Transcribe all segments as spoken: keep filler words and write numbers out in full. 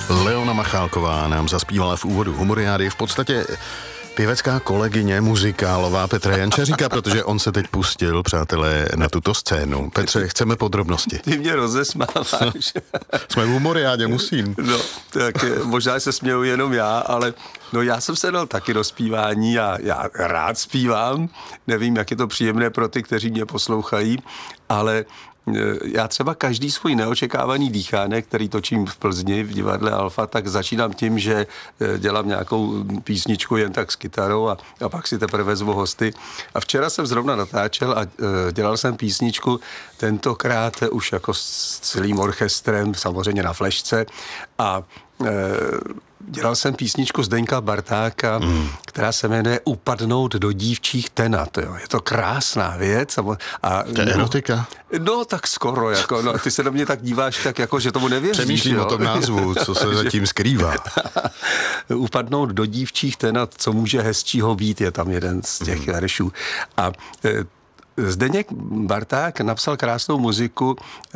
Leona Machálková nám zaspívala v úvodu Humoriády, v podstatě pěvecká kolegyně, muzikálová Petra Jančaříka, protože on se teď pustil, přátelé, na tuto scénu. Petře, chceme podrobnosti. Ty mě rozesmáváš. Jsme v Humoriádě, musím. No, tak možná se směju jenom já, ale no já jsem se dal taky do zpívání a já rád zpívám. Nevím, jak je to příjemné pro ty, kteří mě poslouchají, ale já třeba každý svůj neočekávaný dýchánek, který točím v Plzni v divadle Alfa, tak začínám tím, že dělám nějakou písničku jen tak s kytarou a, a pak si teprve zvu hosty. A včera jsem zrovna natáčel a dělal jsem písničku tentokrát už jako s celým orchestrem, samozřejmě na flešce a dělal jsem písničku Zdeňka Bartáka, mm. která se jmenuje Upadnout do dívčích tenat. Jo. Je to krásná věc. A, to je erotika? No, tak skoro. Jako, no, ty se do mě tak díváš, tak jako, že tomu nevěříš. Přemýšlím jo? o tom názvu, co se zatím skrývá. Upadnout do dívčích tenat, co může hezčího být, je tam jeden z těch mm. veršů. A Zdeněk Barták napsal krásnou muziku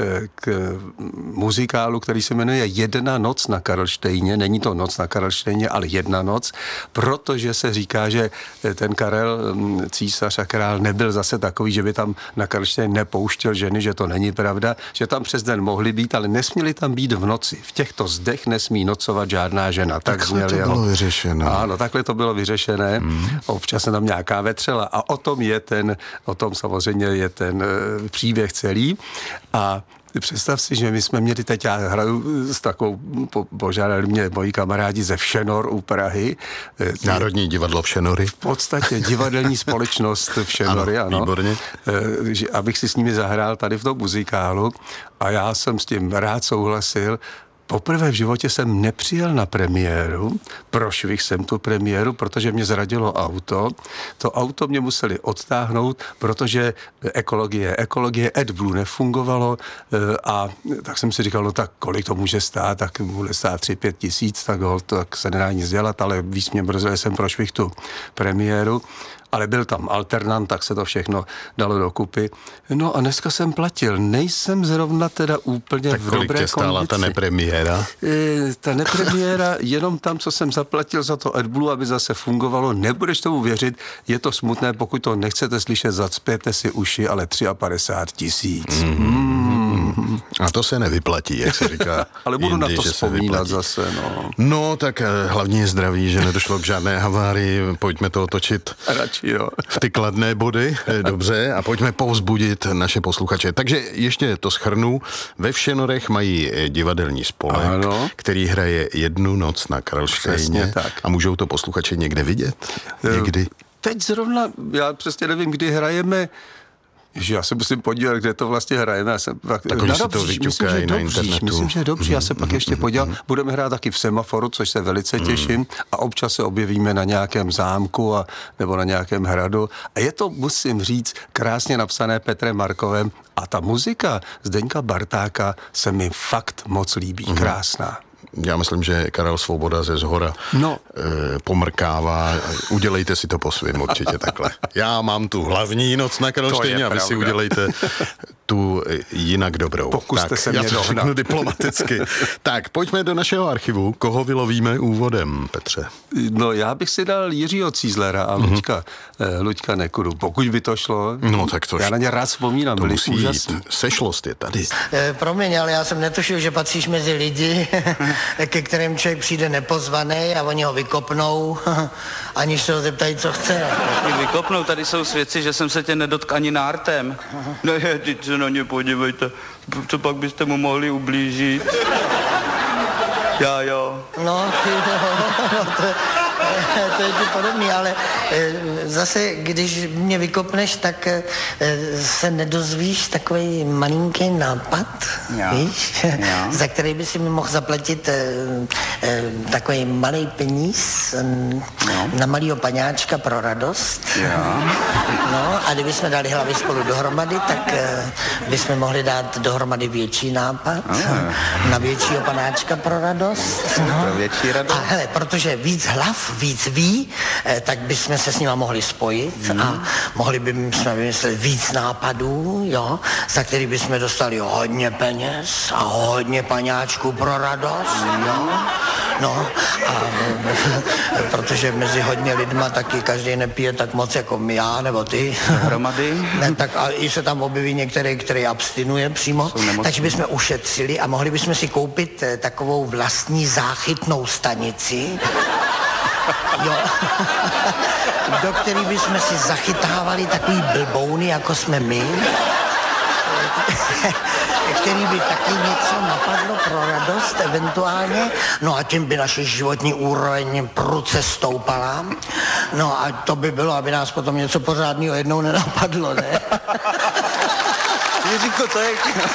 k muzikálu, který se jmenuje Jedna noc na Karlštejně. Není to noc na Karlštejně, ale jedna noc, protože se říká, že ten Karel, císař a král, nebyl zase takový, že by tam na Karlštejn nepouštěl ženy, že to není pravda, že tam přes den mohly být, ale nesměli tam být v noci. V těchto zdech nesmí nocovat žádná žena. Tak takhle to jeho... bylo vyřešené. Ano, takhle to bylo vyřešené. Mm. Občas se tam nějaká vetřela a o tom je ten, o tom samozřejmě je ten příběh celý. A představ si, že my jsme měli teď, já hraju s takovou, po, požádali mě moji kamarádi ze Všenor u Prahy. Národní divadlo Všenory. V podstatě divadelní společnost Všenory, ano. ano výborně. Že, abych si s nimi zahrál tady v tom muzikálu a já jsem s tím rád souhlasil. Poprvé v životě jsem nepřijel na premiéru, prošvih jsem tu premiéru, protože mě zradilo auto. To auto mě museli odtáhnout, protože ekologie, ekologie AdBlue nefungovalo a tak jsem si říkal, no tak kolik to může stát, tak bude stát tři, pět tisíc, tak, ho, tak se nedá nic dělat, ale víc mě brzo, jsem prošvih tu premiéru. Ale byl tam alternant, tak se to všechno dalo dokupy. No a dneska jsem platil. Nejsem zrovna teda úplně tak v dobré kondici. Tak kolik tě stála ta nepremiéra? E, ta nepremiéra, jenom tam, co jsem zaplatil za to AdBlue, aby zase fungovalo, nebudeš tomu věřit, je to smutné, pokud to nechcete slyšet, zacpěte si uši, ale padesát tři tisíc. Mm. Mm. A to se nevyplatí, jak se říká. Ale budu jindy, na to vzpomínat zase, no. No, tak hlavně je zdraví, že nedošlo k žádné havárii, pojďme to otočit. Radši, jo. V ty kladné body, dobře, a pojďme povzbudit naše posluchače. Takže ještě to shrnu. Ve Všenorech mají divadelní spolek, ano, který hraje Jednu noc na Karlštejně. A můžou to posluchači někde vidět? Někdy? Teď zrovna, já přesně nevím, kdy hrajeme. Ježi, já se musím podívat, kde to vlastně hrajeme. Já jsem, tak oni si to vyťukají na internetu. Myslím, že je dobře. Já se pak ještě podívám. Budeme hrát taky v Semaforu, což se velice těším. A občas se objevíme na nějakém zámku a, nebo na nějakém hradu. A je to, musím říct, krásně napsané Petrem Markovem. A ta muzika Zdeňka Bartáka se mi fakt moc líbí. Krásná. Já myslím, že Karel Svoboda ze Zhora no. e, pomrkává. Udělejte si to po svým určitě takhle. Já mám tu hlavní noc na Karlštejně a vy si udělejte tu jinak dobrou. Pokuste tak, se mě já to řeknu diplomaticky. Tak, pojďme do našeho archivu. Koho vylovíme úvodem, Petře? No, já bych si dal Jiřího Cízlera a mm-hmm. Luďka, eh, Luďka Nekuru. Pokud by to šlo. No, tak to já na ně rád vzpomínám, byli úžasní. Sešlost je tady. E, promiň, ale já jsem netušil, že patříš mezi lidi, ke kterým člověk přijde nepozvaný a oni ho vykopnou, aniž se ho zeptají, co chce. Mě vykopnou, tady jsou svědci, že jsem se tě nedotkl ani nártem. No je, teď se na ně podívejte, co pak byste mu mohli ublížit. Já jo. No, jo, no to, to je ti podobný, ale zase, když mě vykopneš, tak se nedozvíš takový malinký nápad, jo, víš, jo, za který by si mi mohl zaplatit takový malý peníz jo, na malýho paňáčka pro radost. Jo. No, a kdybychom dali hlavy spolu dohromady, tak bychom mohli dát dohromady větší nápad jo, na většího panáčka pro radost. No. Pro větší radost. A hele, protože víc hlav, víc ví, eh, tak bychom se s nima mohli spojit mm. a mohli bychom vymyslet víc nápadů, jo, za který bychom dostali hodně peněz a hodně paňáčků pro radost, mm. jo. No, a protože mezi hodně lidma taky každý nepije tak moc jako my, já nebo ty. Hromady. Ne, tak a i se tam objeví některý, který abstinuje přímo, takže bychom ušetřili a mohli bychom si koupit eh, takovou vlastní záchytnou stanici, jo, do který bychom si zachytávali takový blbouny, jako jsme my, který by taky něco napadlo pro radost eventuálně, no a tím by naše životní úroveň prudce stoupala, no a to by bylo, aby nás potom něco pořádného jednou nenapadlo, ne? Jiříko, to je...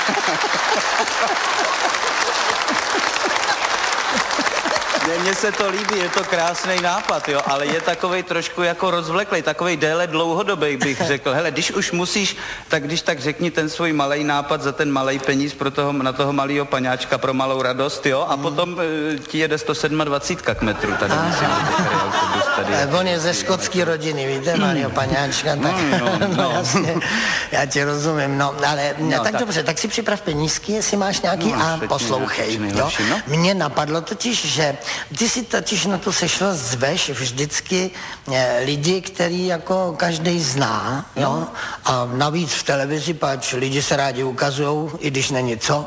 Mně se to líbí, je to krásný nápad, jo, ale je takovej trošku jako rozvleklej, takovej déle dlouhodobý bych řekl. Hele, když už musíš, tak když tak řekni ten svůj malej nápad za ten malej peníz pro toho, na toho malého paňáčka pro malou radost, jo, a potom e, ti jede sto dvacet sedm k metru tady, Aha. myslím, že tady autobus tady. Je. On je ze skotské rodiny, víte, malého paňáčka, tak No, no, no, no. jasně, já ti rozumím, no, ale no, tak, tak dobře, tak si připrav penízky, jestli máš nějaký No, a poslouchej, jo. No? Mně napadlo totiž, že ty si totiž na tu sešlost zveš vždycky eh, lidi, který jako každý zná, jo, a navíc v televizi, pač lidi se rádi ukazujou, i když není co.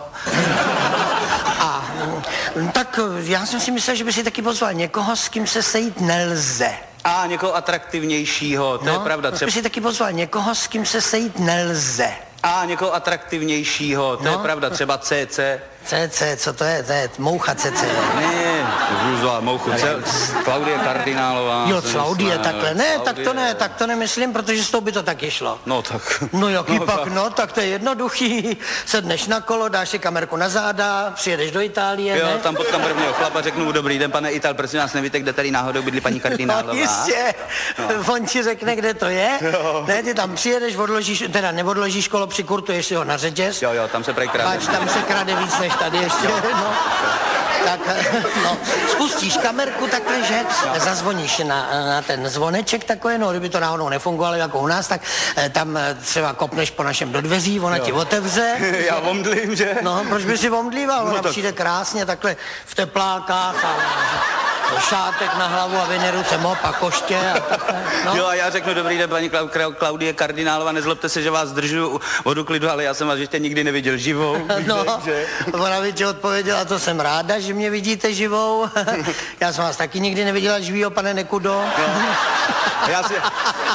A mm, tak já jsem si myslel, že by si taky pozval někoho, s kým se sejít nelze. A někoho atraktivnějšího, to no, je pravda. Třeba... by si taky pozval někoho, s kým se sejít nelze. A někoho atraktivnějšího, to no, je pravda, třeba C C. C C, co to je? To je moucha C C. Ne, Zuzla, mouchu, Klaudie Kardinálová. Jo, Klaudie, takhle. Ne, Klaudie. tak to ne, tak to nemyslím, protože s tou by to taky šlo. No tak. No jaký no, pak, tak. no, tak to je jednoduchý. Sedneš na kolo, dáš si kamerku na záda, přijedeš do Itálie, Jo, ne? tam potkám prvního chlapa, řeknu mu dobrý den, pane Ital, prosím vás, nevíte, kde tady náhodou bydlí paní Kardinálová? No jistě, no. On ti řekne, kde to je, jo. Ne, ty tam přijedeš, odložíš, teda neodložíš kolo, přikurtuješ si ho na řetěz. Jo, jo, tam se prej krade. Pač, tam se krade víc než tady ještě, no. Tak, no, spustíš kamerku takhle, že zazvoníš na, na ten zvoneček takový, no, kdyby to náhodou nefungovalo jako u nás, tak tam třeba kopneš po našem do dveří, ona jo. ti otevře. Já omdlím, že? No, proč by si omdlíval? Ona no, tak... přijde krásně takhle v teplákách a šátek na hlavu a vyne ruce mop a koště a takhle, no. Jo, a já řeknu dobrý den, paní Klaudie Kardinálová, nezlobte se, že vás zdržuju od uklidu, ale já jsem vás ještě nikdy neviděl živou. No, že? Ona by ti odpověděla, to jsem ráda, že mě vidíte živou. Já jsem vás taky nikdy neviděla živýho, pane Nekudo. No. Já si...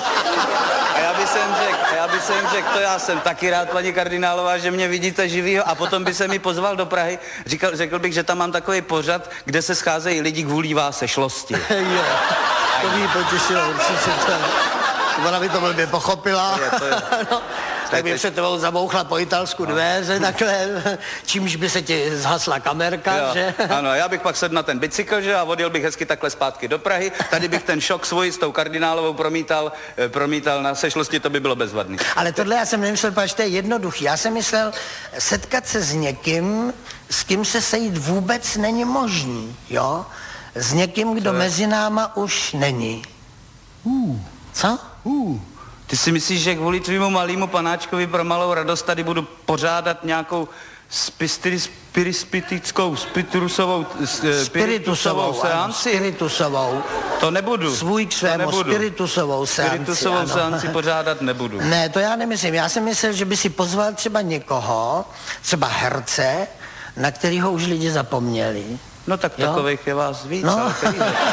A já bych sem řekl, a já bych sem řekl, to já jsem taky rád, paní Kardinálová, že mě vidíte živýho, a potom by se mi pozval do Prahy. Říkal, řekl bych, že tam mám takový pořad, kde se scházejí lidi kvůli vás sešlosti. Jo, to by jí potěšilo určitě. Ona by to blbě pochopila. Je, to je... No, tak by před tebou zabouchla po italsku dveře, takhle, čímž by se ti zhasla kamerka, jo, že? Ano, já bych pak sedl na ten bicykl, že, a odjel bych hezky takhle zpátky do Prahy. Tady bych ten šok svůj s tou Kardinálovou promítal, promítal na sešlosti, to by bylo bezvadný. Ale tohle já jsem nemyslel, protože to je jednoduchý. Já jsem myslel setkat se s někým, s kým se sejít vůbec není možný, jo? S někým, kdo mezi náma už není. Uh. Co? Uh. Ty si myslíš, že kvůli tvýmu malému panáčkovi pro malou radost tady budu pořádat nějakou spirispitickou, spiritusovou, spiritusovou seanci? Spiritusovou. To nebudu. Svůj k svému, spiritusovou seanci. Spiritusovou seanci pořádat nebudu. Ne, to já nemyslím. Já jsem myslel, že by si pozval třeba někoho, třeba herce, na kterýho už lidi zapomněli. No tak jo? takových je vás víc, no. ale